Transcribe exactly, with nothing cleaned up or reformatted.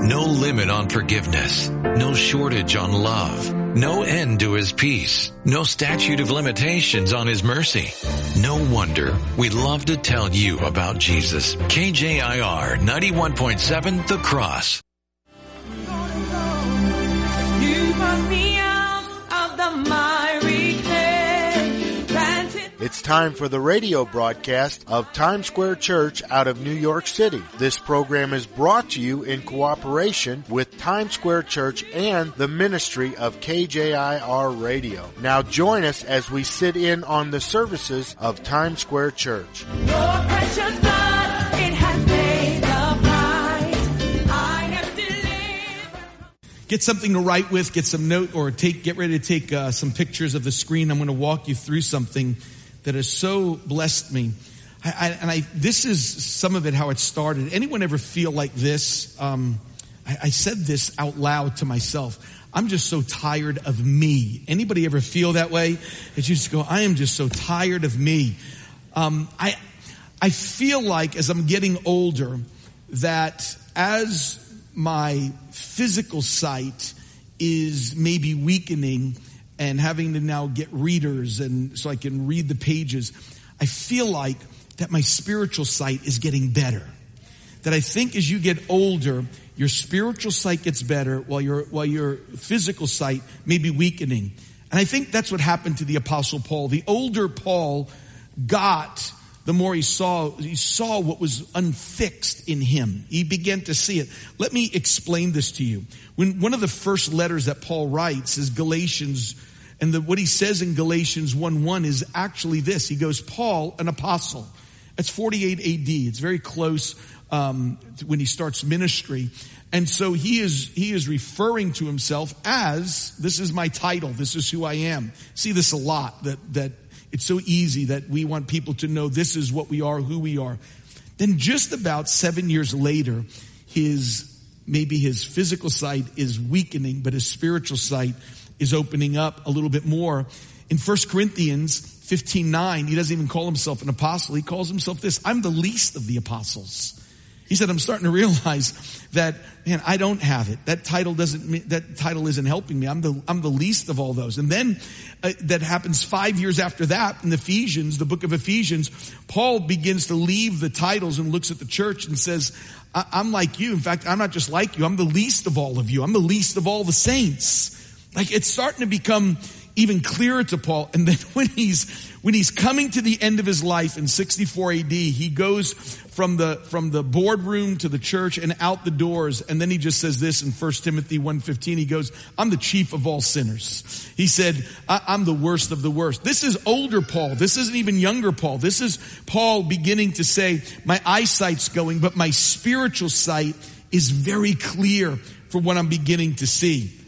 No limit on forgiveness. No shortage on love. No end to his peace. No statute of limitations on his mercy. No wonder we'd love to tell you about Jesus. K J I R ninety-one point seven The Cross. You brought me out of the miry clay, planted. It's time for the radio broadcast of Times Square Church out of New York City. This program is brought to you in cooperation with Times Square Church and the ministry of K J I R Radio. Now join us as we sit in on the services of Times Square Church. Your precious blood, it has paid the price. I am delivered. Get something to write with, get some note, or take. Get ready to take uh, some pictures of the screen. I'm going to walk you through something that has so blessed me. I, I, and I, this is some of it, how it started. Anyone ever feel like this? Um, I, I said this out loud to myself. I'm just so tired of me. Anybody ever feel that way? That you just go, I am just so tired of me. Um, I, I feel like as I'm getting older that as my physical sight is maybe weakening and having to now get readers and so I can read the pages, I feel like that my spiritual sight is getting better. That I think as you get older, your spiritual sight gets better while your while your physical sight may be weakening. And I think that's what happened to the Apostle Paul. The older Paul got, the more he saw, he saw what was unfixed in him. He began to see it. Let me explain this to you. When one of the first letters that Paul writes is Galatians, and the, what he says in Galatians one one is actually this. He goes, Paul, an apostle. That's forty-eight A D. It's very close um, to when he starts ministry. And so he is he is referring to himself as, this is my title, this is who I am. See this a lot, that that it's so easy that we want people to know this is what we are, who we are. Then just about seven years later, his maybe his physical sight is weakening, but his spiritual sight is opening up a little bit more. In First Corinthians fifteen nine, he doesn't even call himself an apostle. He calls himself this, I'm the least of the apostles. He said, I'm starting to realize that, man, I don't have it. That title doesn't, that title isn't helping me. I'm the, I'm the least of all those. And then uh, that happens five years after that in Ephesians, the book of Ephesians, Paul begins to leave the titles and looks at the church and says, I- I'm like you. In fact, I'm not just like you. I'm the least of all of you. I'm the least of all the saints. Like it's starting to become even clearer to Paul. And then when he's, when he's coming to the end of his life in sixty-four A D, he goes from the, from the boardroom to the church and out the doors. And then he just says this in First Timothy one fifteen. He goes, I'm the chief of all sinners. He said, I- I'm the worst of the worst. This is older Paul. This isn't even younger Paul. This is Paul beginning to say, my eyesight's going, but my spiritual sight is very clear for what I'm beginning to see.